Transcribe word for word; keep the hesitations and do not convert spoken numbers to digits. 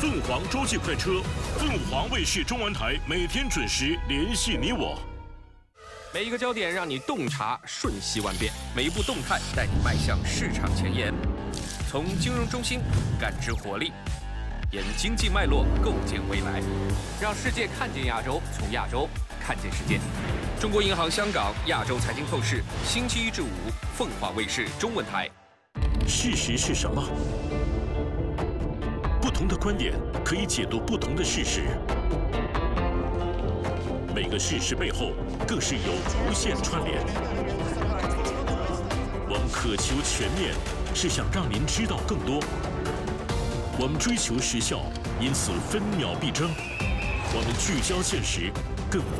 凤凰洲际快车，凤凰卫视中文台每天准时联系你我。 每一个焦点让你洞察瞬息万变，每一步动态带你迈向市场前沿。从金融中心感知活力，沿经济脉络构建未来，让世界看见亚洲，从亚洲看见世界。中国银行香港亚洲财经透视，星期一至五，凤凰卫视中文台。 事实是什么？不同的观点可以解读不同的事实，每个事实背后更是有无限串联。我们渴求全面，是想让您知道更多。我们追求时效，因此分秒必争。我们聚焦现实，更